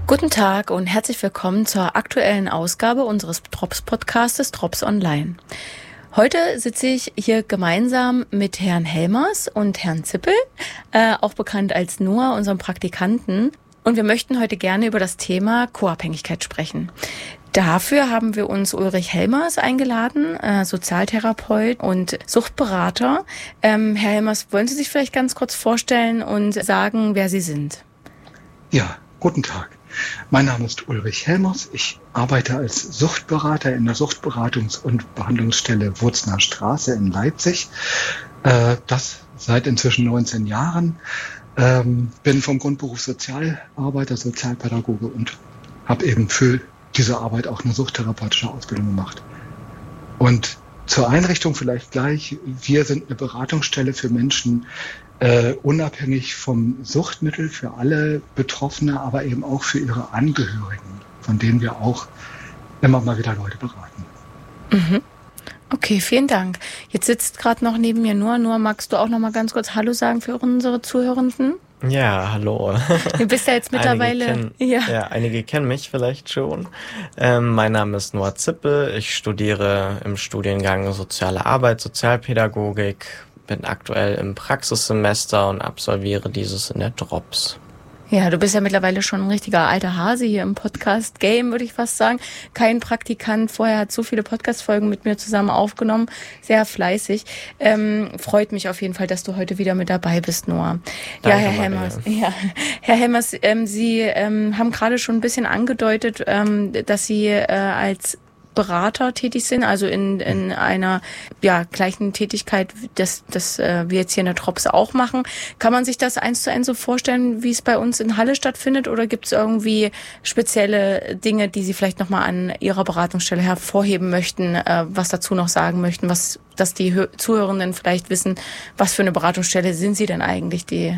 Guten Tag und herzlich willkommen zur aktuellen Ausgabe unseres Drops-Podcastes Drops Online. Heute sitze ich hier gemeinsam mit Herrn Helmers und Herrn Zippel, auch bekannt als Noah, unserem Praktikanten. Und wir möchten heute gerne über das Thema Co-Abhängigkeit sprechen. Dafür haben wir uns Ulrich Helmers eingeladen, Sozialtherapeut und Suchtberater. Herr Helmers, wollen Sie sich vielleicht ganz kurz vorstellen und sagen, wer Sie sind? Ja, guten Tag. Mein Name ist Ulrich Helmers. Ich arbeite als Suchtberater in der Suchtberatungs- und Behandlungsstelle Wurzner Straße in Leipzig. Das seit inzwischen 19 Jahren. Bin vom Grundberuf Sozialarbeiter, Sozialpädagoge und habe eben für diese Arbeit auch eine suchttherapeutische Ausbildung gemacht. Und zur Einrichtung vielleicht gleich. Wir sind eine Beratungsstelle für Menschen, unabhängig vom Suchtmittel, für alle Betroffene, aber eben auch für ihre Angehörigen, von denen wir auch immer mal wieder Leute beraten. Mhm. Okay, vielen Dank. Jetzt sitzt gerade noch neben mir Noah. Noah, magst du auch noch mal ganz kurz Hallo sagen für unsere Zuhörenden? Ja, hallo. Du bist ja jetzt mittlerweile... Einige kennen mich vielleicht schon. Mein Name ist Noah Zippel. Ich studiere im Studiengang Soziale Arbeit, Sozialpädagogik, bin aktuell im Praxissemester und absolviere dieses in der Drops. Ja, du bist ja mittlerweile schon ein richtiger alter Hase hier im Podcast-Game, würde ich fast sagen. Kein Praktikant vorher hat so viele Podcast-Folgen mit mir zusammen aufgenommen. Sehr fleißig. Freut mich auf jeden Fall, dass du heute wieder mit dabei bist, Noah. Danke, ja, Herr Helmers. Ja, Herr Helmers, Sie haben gerade schon ein bisschen angedeutet, dass Sie als Berater tätig sind, also in einer gleichen Tätigkeit, das wir jetzt hier in der Drops auch machen. Kann man sich das 1:1 so vorstellen, wie es bei uns in Halle stattfindet, oder gibt es irgendwie spezielle Dinge, die Sie vielleicht nochmal an Ihrer Beratungsstelle hervorheben möchten, was dazu noch sagen möchten, dass die Zuhörenden vielleicht wissen, was für eine Beratungsstelle sind Sie denn eigentlich, die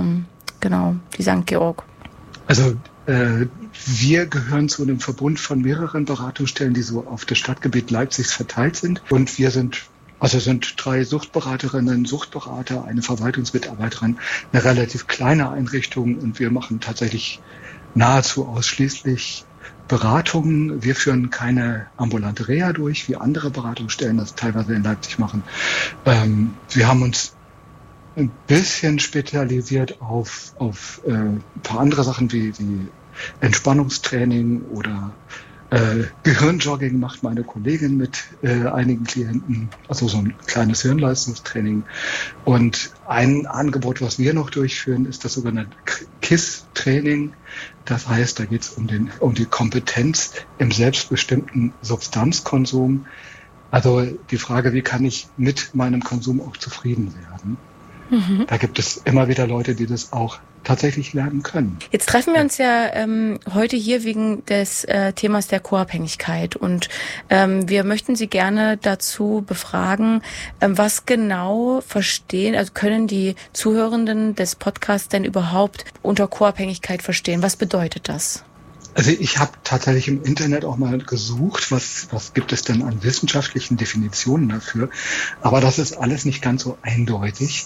St. Georg? Also wir gehören zu einem Verbund von mehreren Beratungsstellen, die so auf das Stadtgebiet Leipzigs verteilt sind. Und wir sind 3 Suchtberaterinnen, Suchtberater, eine Verwaltungsmitarbeiterin, eine relativ kleine Einrichtung, und wir machen tatsächlich nahezu ausschließlich Beratungen. Wir führen keine ambulante Reha durch, wie andere Beratungsstellen das teilweise in Leipzig machen. Wir haben uns ein bisschen spezialisiert auf ein paar andere Sachen wie Entspannungstraining oder Gehirnjogging macht meine Kollegin mit einigen Klienten, also so ein kleines Hirnleistungstraining. Und ein Angebot, was wir noch durchführen, ist das sogenannte KISS-Training. Das heißt, da geht es um die Kompetenz im selbstbestimmten Substanzkonsum. Also die Frage, wie kann ich mit meinem Konsum auch zufrieden werden? Mhm. Da gibt es immer wieder Leute, die das auch tatsächlich lernen können. Jetzt treffen wir uns ja heute hier wegen des Themas der Co-Abhängigkeit, und wir möchten Sie gerne dazu befragen, was genau können die Zuhörenden des Podcasts denn überhaupt unter Co-Abhängigkeit verstehen? Was bedeutet das? Also ich habe tatsächlich im Internet auch mal gesucht, was gibt es denn an wissenschaftlichen Definitionen dafür. Aber das ist alles nicht ganz so eindeutig.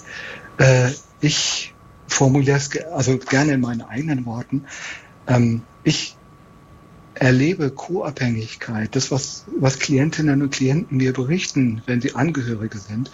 Ich formuliere es gerne in meinen eigenen Worten. Ich erlebe Co-Abhängigkeit, das, was Klientinnen und Klienten mir berichten, wenn sie Angehörige sind,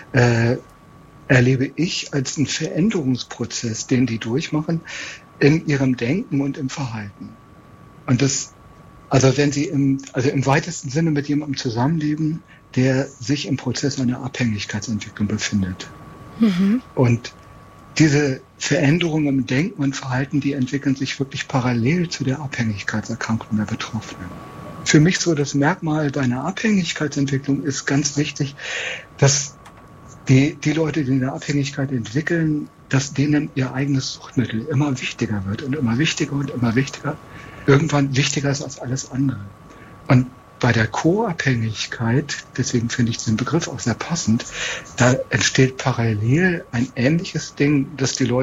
erlebe ich als einen Veränderungsprozess, den die durchmachen in ihrem Denken und im Verhalten. Und wenn Sie im weitesten Sinne mit jemandem zusammenleben, der sich im Prozess einer Abhängigkeitsentwicklung befindet. Mhm. Und diese Veränderungen im Denken und Verhalten, die entwickeln sich wirklich parallel zu der Abhängigkeitserkrankung der Betroffenen. Für mich so das Merkmal bei einer Abhängigkeitsentwicklung ist ganz wichtig, dass die Leute, die eine Abhängigkeit entwickeln, dass denen ihr eigenes Suchtmittel immer wichtiger wird und immer wichtiger und immer wichtiger. Irgendwann wichtiger ist als alles andere. Und bei der Co-Abhängigkeit, deswegen finde ich den Begriff auch sehr passend, da entsteht parallel ein ähnliches Ding, dass den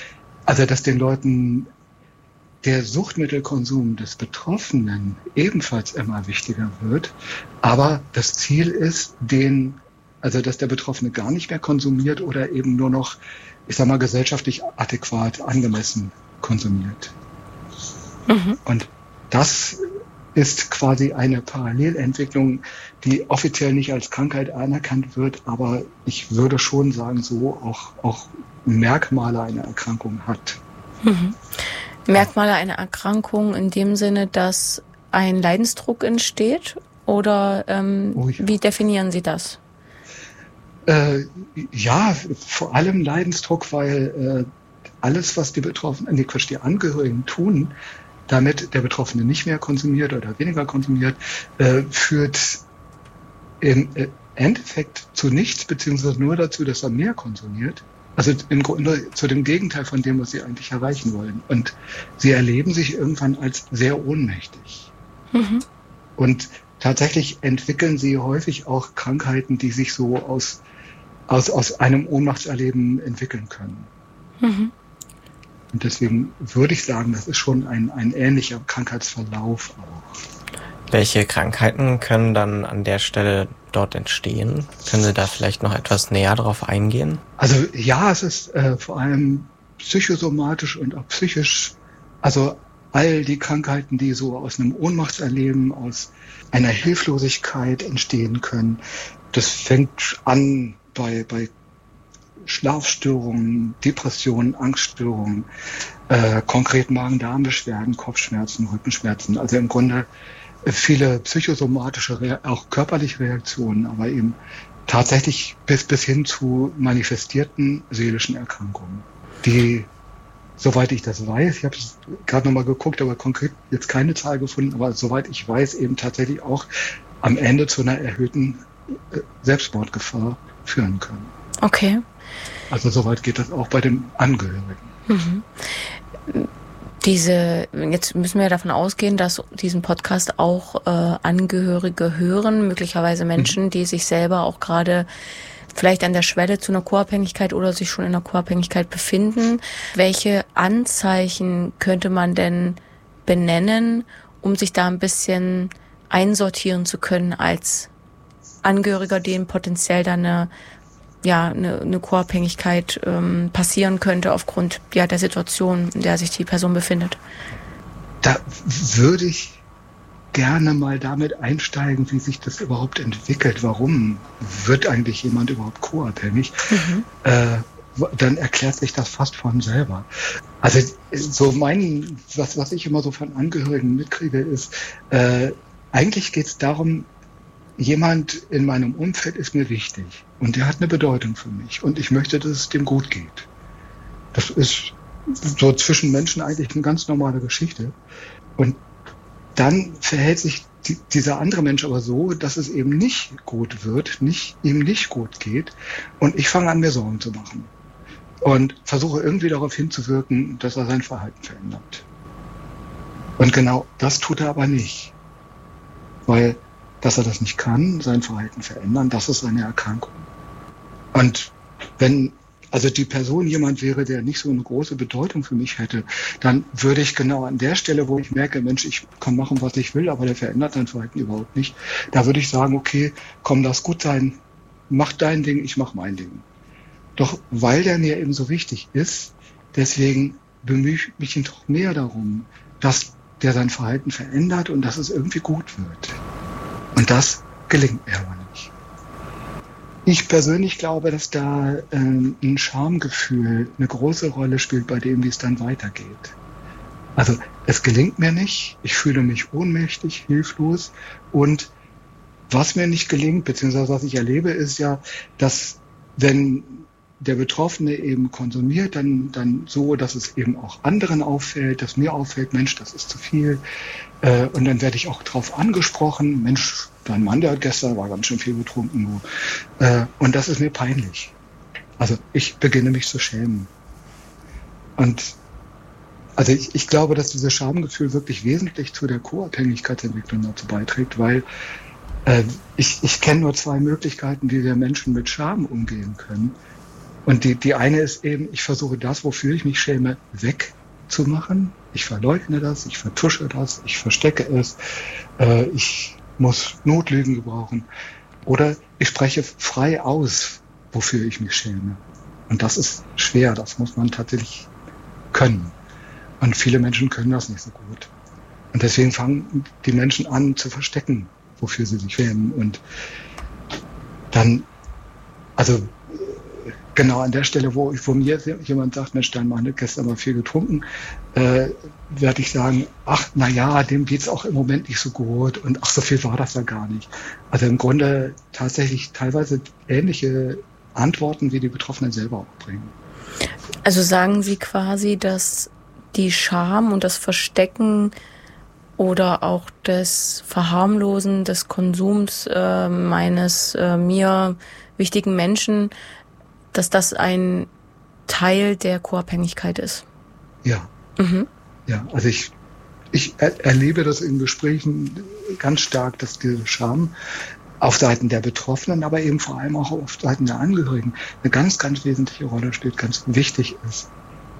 Leuten der Suchtmittelkonsum des Betroffenen ebenfalls immer wichtiger wird. Aber das Ziel ist, dass der Betroffene gar nicht mehr konsumiert oder eben nur noch, gesellschaftlich adäquat, angemessen konsumiert. Und das ist quasi eine Parallelentwicklung, die offiziell nicht als Krankheit anerkannt wird, aber ich würde schon sagen, so auch Merkmale einer Erkrankung hat. Merkmale einer Erkrankung in dem Sinne, dass ein Leidensdruck entsteht? Oder wie definieren Sie das? Ja, vor allem Leidensdruck, weil alles, was die Angehörigen tun, damit der Betroffene nicht mehr konsumiert oder weniger konsumiert, führt im Endeffekt zu nichts, beziehungsweise nur dazu, dass er mehr konsumiert. Also im Grunde zu dem Gegenteil von dem, was sie eigentlich erreichen wollen. Und sie erleben sich irgendwann als sehr ohnmächtig. Und tatsächlich entwickeln sie häufig auch Krankheiten, die sich so aus einem Ohnmachtserleben entwickeln können. Und deswegen würde ich sagen, das ist schon ein ähnlicher Krankheitsverlauf auch. Welche Krankheiten können dann an der Stelle dort entstehen? Können Sie da vielleicht noch etwas näher drauf eingehen? Also ja, es ist vor allem psychosomatisch und auch psychisch, also all die Krankheiten, die so aus einem Ohnmachtserleben, aus einer Hilflosigkeit entstehen können. Das fängt an bei Schlafstörungen, Depressionen, Angststörungen, konkret Magen-Darm-Beschwerden, Kopfschmerzen, Rückenschmerzen. Also im Grunde viele psychosomatische, auch körperliche Reaktionen, aber eben tatsächlich bis hin zu manifestierten seelischen Erkrankungen, die, soweit ich das weiß, ich habe es gerade nochmal geguckt, aber konkret jetzt keine Zahl gefunden, aber soweit ich weiß, eben tatsächlich auch am Ende zu einer erhöhten Selbstmordgefahr führen können. Okay. Also soweit geht das auch bei den Angehörigen. Jetzt müssen wir davon ausgehen, dass diesen Podcast auch Angehörige hören, möglicherweise Menschen, die sich selber auch gerade vielleicht an der Schwelle zu einer Co-Abhängigkeit oder sich schon in einer Co-Abhängigkeit befinden. Welche Anzeichen könnte man denn benennen, um sich da ein bisschen einsortieren zu können als Angehöriger, dem potenziell dann eine Co-Abhängigkeit passieren könnte aufgrund der Situation, in der sich die Person befindet? Da würde ich gerne mal damit einsteigen, wie sich das überhaupt entwickelt. Warum wird eigentlich jemand überhaupt co-abhängig? Dann erklärt sich das fast von selber. Also so was ich immer so von Angehörigen mitkriege, ist, eigentlich geht es darum, jemand in meinem Umfeld ist mir wichtig und der hat eine Bedeutung für mich und ich möchte, dass es dem gut geht. Das ist so zwischen Menschen eigentlich eine ganz normale Geschichte. Und dann verhält sich dieser andere Mensch aber so, dass es eben nicht gut wird, ihm nicht gut geht und ich fange an, mir Sorgen zu machen und versuche irgendwie darauf hinzuwirken, dass er sein Verhalten verändert. Und genau das tut er aber nicht, weil dass er das nicht kann, sein Verhalten verändern, das ist eine Erkrankung. Und wenn also die Person jemand wäre, der nicht so eine große Bedeutung für mich hätte, dann würde ich genau an der Stelle, wo ich merke, Mensch, ich kann machen, was ich will, aber der verändert sein Verhalten überhaupt nicht, da würde ich sagen, okay, komm, lass gut sein, mach dein Ding, ich mach mein Ding. Doch weil der mir eben so wichtig ist, deswegen bemühe ich mich doch mehr darum, dass der sein Verhalten verändert und dass es irgendwie gut wird. Und das gelingt mir aber nicht. Ich persönlich glaube, dass da ein Schamgefühl eine große Rolle spielt bei dem, wie es dann weitergeht. Also es gelingt mir nicht, ich fühle mich ohnmächtig, hilflos und was mir nicht gelingt, beziehungsweise was ich erlebe, ist ja, dass wenn der Betroffene eben konsumiert, dann so, dass es eben auch anderen auffällt, dass mir auffällt, Mensch, das ist zu viel. Und dann werde ich auch drauf angesprochen, Mensch, dein Mann, der gestern war ganz schön viel betrunken. Und das ist mir peinlich. Also ich beginne mich zu schämen. Und also ich glaube, dass dieses Schamgefühl wirklich wesentlich zu der Co-Abhängigkeitsentwicklung dazu beiträgt, weil ich kenne nur zwei Möglichkeiten, wie wir Menschen mit Scham umgehen können. Und die eine ist eben, ich versuche das, wofür ich mich schäme, wegzumachen. Ich verleugne das, ich vertusche das, ich verstecke es, ich muss Notlügen gebrauchen. Oder ich spreche frei aus, wofür ich mich schäme. Und das ist schwer, das muss man tatsächlich können. Und viele Menschen können das nicht so gut. Und deswegen fangen die Menschen an zu verstecken, wofür sie sich schämen. Und dann, also genau an der Stelle, wo mir jemand sagt, Mensch, dein Mann hat gestern mal viel getrunken, werde ich sagen, ach, na ja, dem geht's auch im Moment nicht so gut und ach, so viel war das ja gar nicht. Also im Grunde tatsächlich teilweise ähnliche Antworten, wie die Betroffenen selber auch bringen. Also sagen Sie quasi, dass die Scham und das Verstecken oder auch das Verharmlosen des Konsums meines mir wichtigen Menschen, dass das ein Teil der Co-Abhängigkeit ist? Ja. Ja, also ich erlebe das in Gesprächen ganz stark, dass diese Scham auf Seiten der Betroffenen, aber eben vor allem auch auf Seiten der Angehörigen eine ganz, ganz wesentliche Rolle spielt, ganz wichtig ist.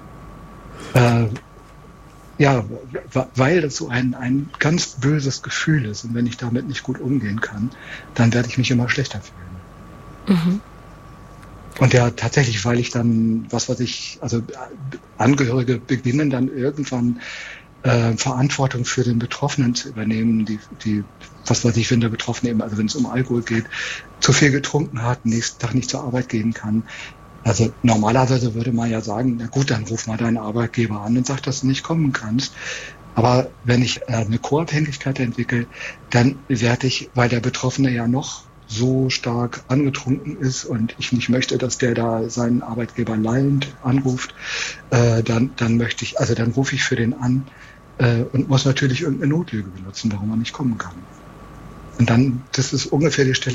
Ja, weil das so ein ganz böses Gefühl ist und wenn ich damit nicht gut umgehen kann, dann werde ich mich immer schlechter fühlen. Und ja, tatsächlich, weil ich dann, also Angehörige beginnen dann irgendwann Verantwortung für den Betroffenen zu übernehmen, die wenn der Betroffene eben, also wenn es um Alkohol geht, zu viel getrunken hat, nächsten Tag nicht zur Arbeit gehen kann. Also normalerweise würde man ja sagen, na gut, dann ruf mal deinen Arbeitgeber an und sag, dass du nicht kommen kannst. Aber wenn ich eine Co-Abhängigkeit entwickle, dann werde ich, weil der Betroffene ja noch so stark angetrunken ist und ich nicht möchte, dass der da seinen Arbeitgeber lallend anruft, dann rufe ich für den an und muss natürlich irgendeine Notlüge benutzen, warum er nicht kommen kann. Und dann, das ist ungefähr die Stelle,